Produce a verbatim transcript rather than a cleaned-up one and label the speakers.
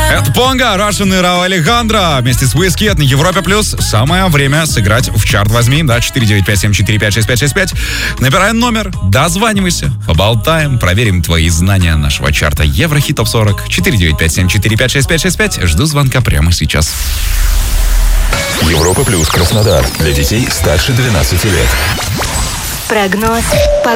Speaker 1: Это Понга, Russian и Рау Алехандро вместе с Whiskey на Европе Плюс. Самое время сыграть в чарт. Возьми, да, четыре девять пять семь четыре пять шесть пять шесть пять. Набираем номер, дозванивайся, поболтаем, проверим твои знания нашего чарта Еврохит Топ сорок. четыре девять пять семь четыре пять шесть пять шесть пять. Жду звонка прямо сейчас.
Speaker 2: Европа Плюс Краснодар. Для детей старше двенадцати лет.
Speaker 3: Прогноз